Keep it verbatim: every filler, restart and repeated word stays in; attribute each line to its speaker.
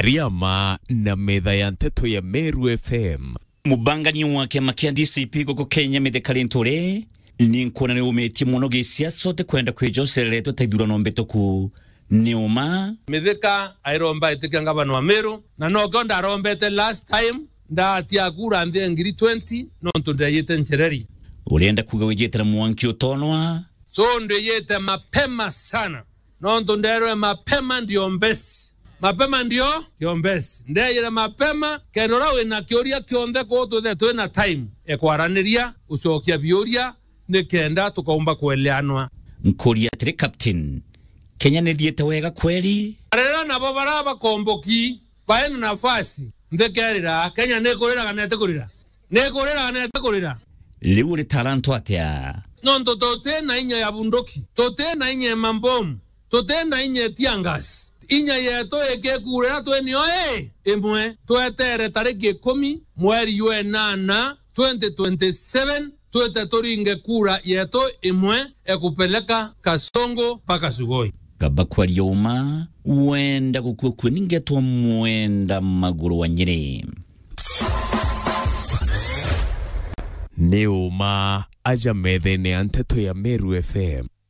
Speaker 1: Ariama na metha ya nteto ya Meru F M.
Speaker 2: Mubangani wake makia D C P goko Kenya methekali ntore ni nkona ni umeti muno gisia sote kwenda kwijosere to taidura mbeto ku niuma
Speaker 3: metheka airomba itike ngabano wa Meru na no gonda arombete last time nda tiagura ndhe ngiri twenty no ntonde yete nchereri
Speaker 2: ulienda kugawijeta mwanki utonwa
Speaker 3: so ndo yete mapema sana no ntondero mapema ndio mbesi mapema ndio ndio mbesi ndeyere mapema kenora we na kioria kionde ko to the na time e kwaraniria ucokia bioria ne kenda tukaumba kueleanwa
Speaker 2: nkoria tire captain Kenya ne dieta wega kweli
Speaker 3: arera nabo baraba komboki baena nafasi ndekerira Kenya ne korera kanete korira ne korera kanete korira
Speaker 2: liuri taranto atia
Speaker 3: no ntotote na inya ya bundoki tote na inya mambom tote na inya tiangas inya yeto eke kurera to ni oe emwe to etere tariki kumi mweri yue nana twenty twenty-seven tuete toringe kura yeto imwe ekupeleka Kasongo paka Sugoi
Speaker 2: kaba kwa lioma uenda kukukwe ningeto mwenda maguru wa Nyeri
Speaker 1: Neuma aja methene ya nteto ya Meru F M.